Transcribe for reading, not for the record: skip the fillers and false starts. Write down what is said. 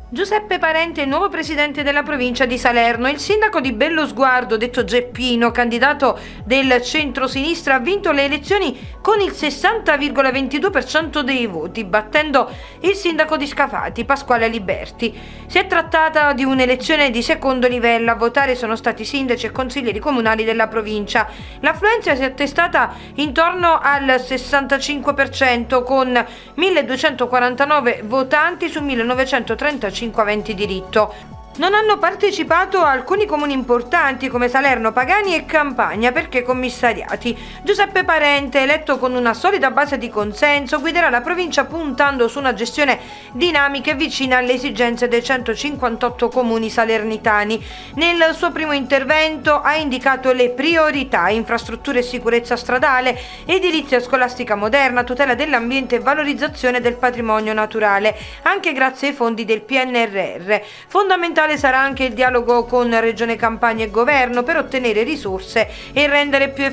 Giuseppe Parente, il nuovo presidente della provincia di Salerno. Il sindaco di Bellosguardo, detto Geppino, candidato del centro-sinistra, ha vinto le elezioni con il 60,22% dei voti, battendo il sindaco di Scafati, Pasquale Liberti. Si è trattata di un'elezione di secondo livello. A votare sono stati sindaci e consiglieri comunali della provincia. L'affluenza si è attestata intorno al 65%, con 1249 votanti su 1935 aventi diritto. Non hanno partecipato alcuni comuni importanti come Salerno, Pagani e Campagna perché commissariati. Giuseppe Parente, eletto con una solida base di consenso, guiderà la provincia puntando su una gestione dinamica e vicina alle esigenze dei 158 comuni salernitani. Nel suo primo intervento ha indicato le priorità: infrastrutture e sicurezza stradale, edilizia scolastica moderna, tutela dell'ambiente e valorizzazione del patrimonio naturale, anche grazie ai fondi del PNRR. Fondamentale sarà anche il dialogo con Regione Campania e Governo per ottenere risorse e rendere più